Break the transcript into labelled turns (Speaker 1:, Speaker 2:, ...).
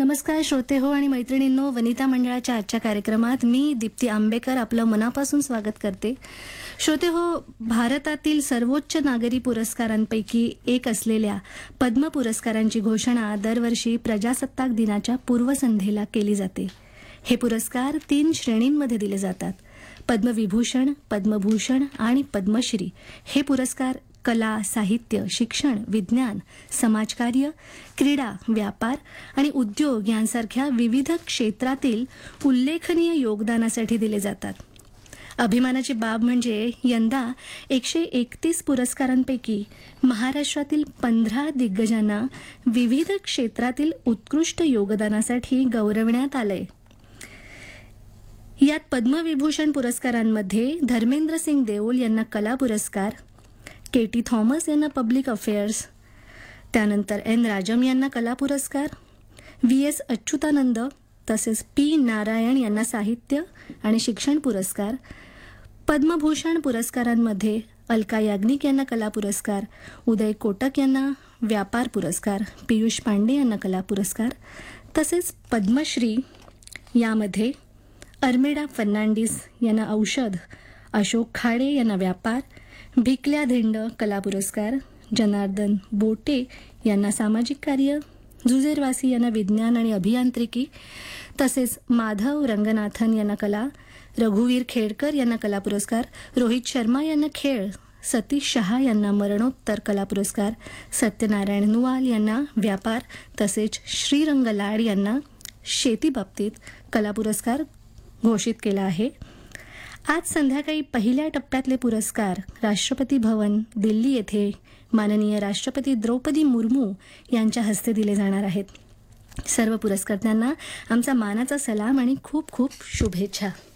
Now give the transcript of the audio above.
Speaker 1: नमस्कार श्रोते हो आणि मैत्रिणींनो, वनिता मंडळाच्या आजच्या कार्यक्रमात मी दीप्ती आंबेकर आपलं मनापासून स्वागत करते. श्रोते हो, भारतातील सर्वोच्च नागरी पुरस्कारांपैकी एक असलेल्या पद्म पुरस्कारांची घोषणा दरवर्षी प्रजासत्ताक दिनाच्या पूर्वसंध्येला केली जाते. हे पुरस्कार 3 श्रेणींमध्ये दिले जातात. पद्मविभूषण, पद्मभूषण आणि पद्मश्री हे पुरस्कार कला, साहित्य, शिक्षण, विज्ञान, समाजकार्य, क्रीडा, व्यापार आणि उद्योग यांसारख्या विविध क्षेत्रातील उल्लेखनीय योगदानासाठी दिले जातात. अभिमानाची बाब म्हणजे यंदा 131 पुरस्कारांपैकी महाराष्ट्रातील 15 दिग्गजांना विविध क्षेत्रातील उत्कृष्ट योगदानासाठी गौरवण्यात आलंय. यात पद्मविभूषण पुरस्कारांमध्ये धर्मेंद्र सिंग देओल यांना कला पुरस्कार, केटी थॉमस यांना पब्लिक अफेअर्स, त्यानंतर एन राजम यांना कला पुरस्कार, व्ही.एस. अच्युतानंद तसेच पी. नारायण यांना साहित्य आणि शिक्षण पुरस्कार, पद्मभूषण पुरस्कारांमध्ये अलका याग्निक यांना कला पुरस्कार, उदय कोटक यांना व्यापार पुरस्कार, पियुष पांडे यांना कला पुरस्कार, तसेच पद्मश्री यामध्ये अर्मेडा फर्नांडिस यांना औषध, अशोक खाडे यांना व्यापार, भिकल्या धिंड कला पुरस्कार, जनार्दन बोटे यांना सामाजिक कार्य, जुझेरवासी यांना विज्ञान आणि अभियांत्रिकी, तसेच माधव रंगनाथन यांना कला, रघुवीर खेडकर यांना कला पुरस्कार, रोहित शर्मा यांना खेळ, सतीश शहा यांना मरणोत्तर कला पुरस्कार, सत्यनारायण नुवाल यांना व्यापार, तसेच श्रीरंग लाड यांना शेतीबाबतीत कला पुरस्कार घोषित केला आहे. आज संध्याकाळी पहिल्या टप्प्यातले पुरस्कार राष्ट्रपती भवन दिल्ली येथे माननीय राष्ट्रपती द्रौपदी मुर्मू यांच्या हस्ते दिले जाणार आहेत. सर्व पुरस्कर्त्यांना आमचा मानाचा सलाम आणि खूप खूप शुभेच्छा.